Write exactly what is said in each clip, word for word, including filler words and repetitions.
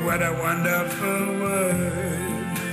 what a wonderful world。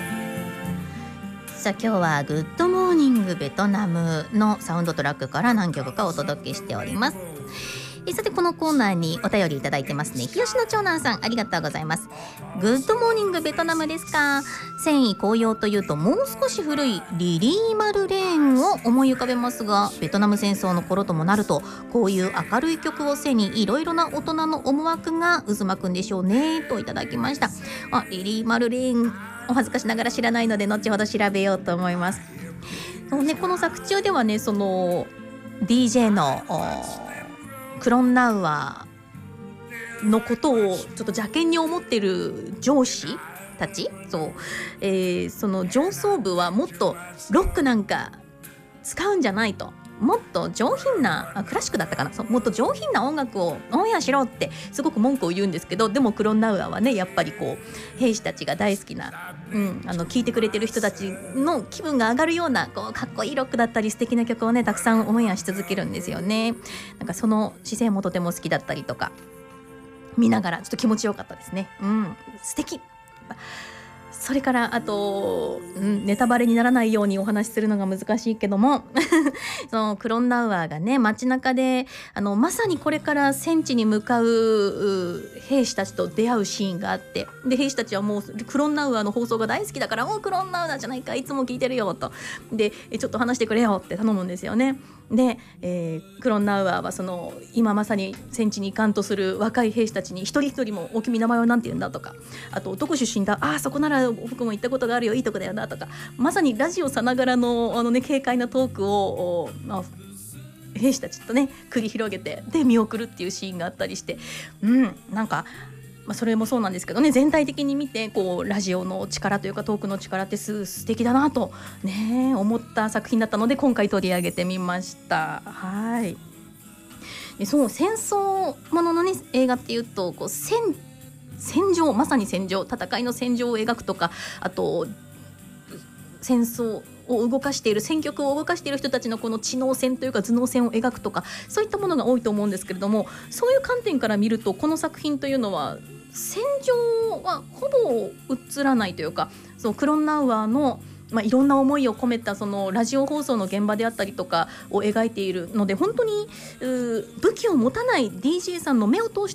さあ今日はグッドモーニングベトナムのサウンドトラックから何曲かお届けしております。えさてこのコーナーにお便りいただいてますね。清の長男さん、ありがとうございます。グッドモーニングベトナムですか。戦意高揚というともう少し古いリリー・マルレーンを思い浮かべますが、ベトナム戦争の頃ともなるとこういう明るい曲を背にいろいろな大人の思惑が渦巻くんでしょうねといただきました。あ、リリー・マルレーンお恥ずかしながら知らないので後ほど調べようと思います。そう、ね、この作中ではね、その ディージェー のクロンナウアーのことをちょっと邪険に思ってる上司たち、そう、えー、その上層部はもっとロックなんか使うんじゃないと、もっと上品なクラシックだったかな、そうもっと上品な音楽をオンエアしろってすごく文句を言うんですけど、でもクロンナウアーはねやっぱりこう兵士たちが大好きな、うん、あの聴いてくれてる人たちの気分が上がるようなこうかっこいいロックだったり素敵な曲をねたくさんオンエアし続けるんですよね。なんかその姿勢もとても好きだったりとか見ながらちょっと気持ちよかったですね。うん、素敵。それからあと、うん、ネタバレにならないようにお話しするのが難しいけどもそのクロンナウアーがね街中であのまさにこれから戦地に向かう兵士たちと出会うシーンがあって、で兵士たちはもうクロンナウアーの放送が大好きだから「おクロンナウアーじゃないか、いつも聞いてるよ」とでちょっと話してくれよって頼むんですよね。で、えー、クロンナウアーはその今まさに戦地に行かんとする若い兵士たちに一人一人も「お君名前は何て言うんだ」とか、あと「どこ出身だ、ああそこなら僕も行ったことがあるよ、いいとこだよな」とか、まさにラジオさながらのあの、ね、軽快なトークを、まあ、兵士たちとね繰り広げてで見送るっていうシーンがあったりして、うんなんかまあ、それもそうなんですけどね、全体的に見てこうラジオの力というかトークの力ってす素敵だなと、ね、思った作品だったので今回取り上げてみました。はいでそう戦争ものの、ね、映画っていうとこう 戦, 戦場まさに戦場戦いの戦場を描くとか、あと戦争を動かしている戦局を動かしている人たちのこの知能戦というか頭脳戦を描くとか、そういったものが多いと思うんですけれども、そういう観点から見るとこの作品というのは戦場はほぼ映らないというか、そうクロンナウアーの、まあ、いろんな思いを込めたそのラジオ放送の現場であったりとかを描いているので、本当に武器を持たない ディージェー さんの目を通し